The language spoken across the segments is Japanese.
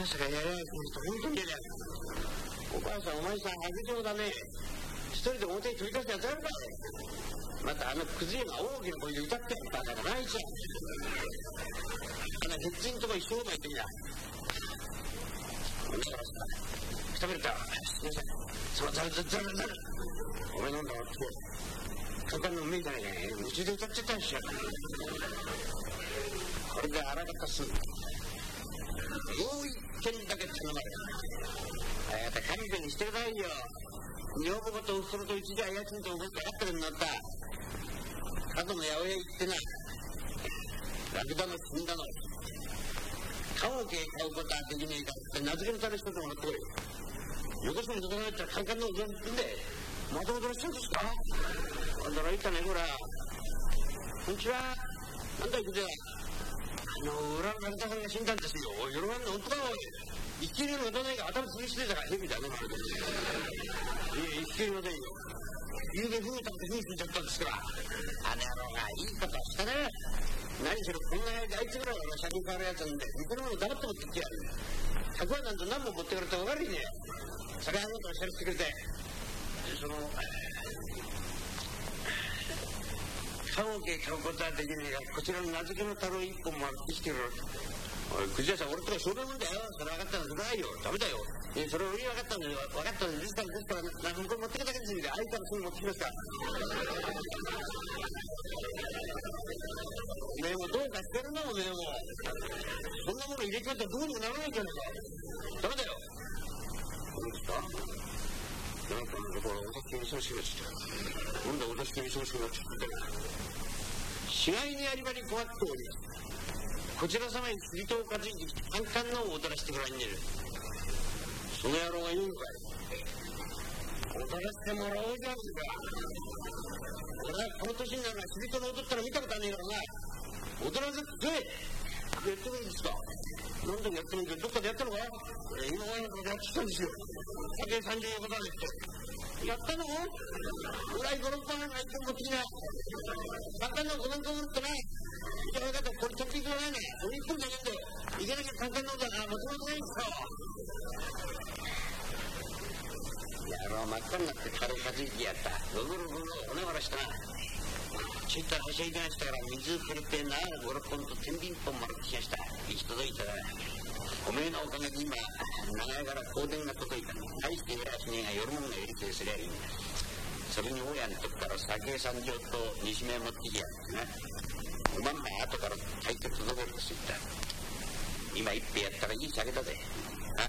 まさかやりゃい本当にやりゃお母さんお前さん白状だね。一人で表に飛び出してやつやるかい。またあのクズ屋が大きな声で歌ってやったんだからないじゃん。ヘッジのとこ一生前行ってみな。お店からさ食べれた。すいませんそのザルお前飲んだわってカンカンのうめえじゃないかね。うちで歌っちゃったんしよ。これであらかたすもう一軒だけ頼まれあやた勘弁にしてくださいよ。女房子と夫と一時は家賃と動きがやってるんだった角の八百屋行ってなラクダの死んだの棺桶買うことはできねえかって名付けのため一つもらってこい。よこそにどこが入ったらカンカンのうどんってんでまた踊らしちゃうんですか。驚いたねこら。こんにちは。なんだいくぜ。裏のラクダさんが死んだんですよ。喜んで本当かおい。一気にの踊らないが頭潰してたからヘビだね。いや一気にませんよ。ゆうべふうたってふうついちゃったんですから。あの野郎がいいことしたね。何しろこんなやつあいつぐらいは借金変わるやつなんでいくらも黙って持ってきてやる。100円なんて何本持ってくれて分かるいねえ。酒あげたらしゃべってくれてその棺桶買うことはできねえがこちらの名付けの太郎一本も生きてる。おいくじ屋さん俺とかそういうもんだよ。それ分かったらそれないよ。ダメだよ。それ俺に分かったんで分かったんでですから向こう持ってくだけですんであいたらすぐ持ってきますから。おめえもどうかしてるなおめえも。そんなもの入れ替えたらどうにもならないじゃないか。ダメだよ。どうですか。なんかのところお酒に忙しくなっちゃった。なんだお酒に忙しくなっちゃった。死骸にやり場に困っております。こちら様に釣りとを担いできてカンカンのを踊らせてごらんにねる。その野郎が言うのかい。踊らせてもらおうじゃんか。俺はこの年になるから釣りとの踊ったら見たことはねえからな。踊らせてやってるんですか。何でもやってるんでどっかでやったのか。今親のことやってきたんですよ。酒30円ほどあるってやったのぐらい5、6本のアイテム持ってきな。カンカンの5年間持ってない。いや分かったこれ取っていくじゃないね。俺1本じゃねえんだよ。いけなきゃカンカンのんだからもともとないんですよ。野郎真っ赤になって軽かずいてやった。ぐぐるぐるおながらしたな。ちょいったらはしゃいでましたから水くれてな5、6本と天秤本もらってきました。行き届いたらおめえのおかげで今長屋から香典が届いたの。大して偉しねえが夜もんが入れてすりゃいいんだ。それに大家のとこから酒三錠と西目持ってきやがってな。おまんま後から炊いて届けると言った。今一杯やったらいい酒だぜ。あ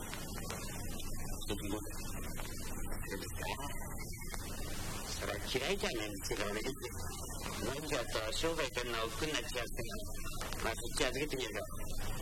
それは嫌いじゃねえんですけど俺何じゃと商売というのは億劫になっちゃうけどまあそっち預けてみるよ。